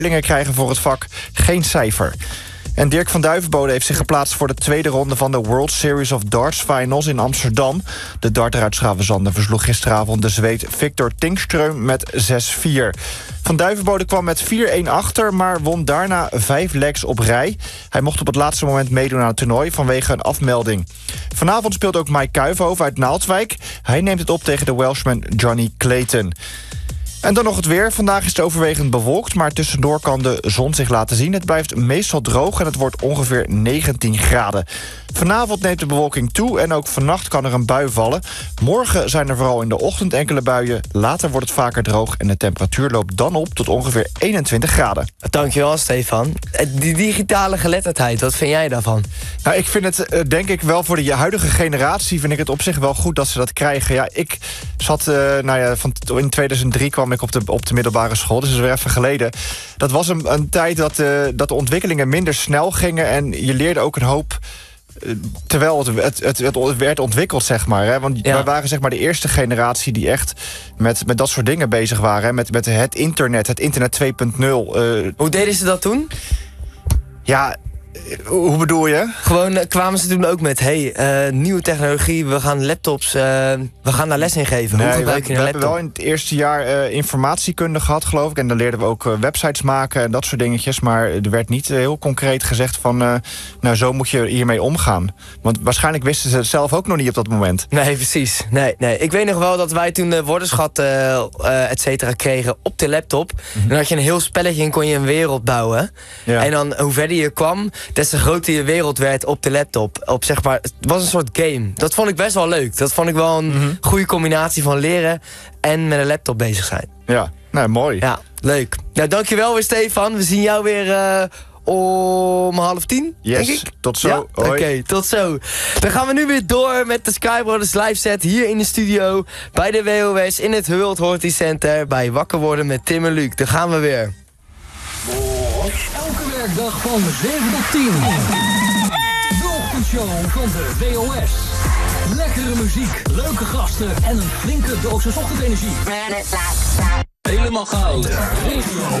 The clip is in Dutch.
leerlingen krijgen voor het vak geen cijfer. En Dirk van Duivenbode heeft zich geplaatst voor de tweede ronde van de World Series of Darts Finals in Amsterdam. De darter uit Schavenzande versloeg gisteravond de Zweed Victor Tingström met 6-4. Van Duivenbode kwam met 4-1 achter, maar won daarna 5 legs op rij. Hij mocht op het laatste moment meedoen aan het toernooi vanwege een afmelding. Vanavond speelt ook Mike Kuijvenhoven uit Naaldwijk. Hij neemt het op tegen de Welshman Johnny Clayton. En dan nog het weer. Vandaag is het overwegend bewolkt, maar tussendoor kan de zon zich laten zien. Het blijft meestal droog en het wordt ongeveer 19 graden. Vanavond neemt de bewolking toe en ook vannacht kan er een bui vallen. Morgen zijn er vooral in de ochtend enkele buien. Later wordt het vaker droog en de temperatuur loopt dan op tot ongeveer 21 graden. Dankjewel, Stefan. Die digitale geletterdheid, wat vind jij daarvan? Nou, ik vind het, denk ik wel, voor de huidige generatie vind ik het op zich wel goed dat ze dat krijgen. Ja, ik zat, in 2003 kwam ik op de middelbare school, dus dat is weer even geleden. Dat was een tijd dat de ontwikkelingen minder snel gingen en je leerde ook een hoop terwijl het werd ontwikkeld, zeg maar. Hè? Want wij waren zeg maar de eerste generatie die echt met dat soort dingen bezig waren. Hè? Met het internet 2.0. Hoe deden ze dat toen? Ja, hoe bedoel je? Gewoon kwamen ze toen ook met, nieuwe technologie, we gaan laptops, we gaan daar les in geven. Nee, hoe gebruik je een laptop? We hebben wel in het eerste jaar informatiekunde gehad, geloof ik. En dan leerden we ook websites maken en dat soort dingetjes. Maar er werd niet heel concreet gezegd van, zo moet je hiermee omgaan. Want waarschijnlijk wisten ze het zelf ook nog niet op dat moment. Nee, precies. Nee. Ik weet nog wel dat wij toen woordenschat, et cetera, kregen op de laptop. En dan had je een heel spelletje en kon je een wereld bouwen. Ja. En dan, hoe verder je kwam, des te groter je wereld werd op de laptop. Zeg maar, het was een soort game. Dat vond ik best wel leuk. Dat vond ik wel een goede combinatie van leren en met een laptop bezig zijn. Ja, nou, mooi. Ja, leuk. Nou, dankjewel weer, Stefan. We zien jou weer om 9:30, yes, denk ik. Tot zo. Ja? Oké, tot zo. Dan gaan we nu weer door met de Sky Brothers live set hier in de studio bij de WOS in het World Horty Center bij Wakker Worden met Tim en Luc. Daar gaan we weer. Elke werkdag van 7 tot 10. De ochtendshow van de WOS. Lekkere muziek, leuke gasten en een flinke dosis ochtendenergie. Helemaal goud. Regio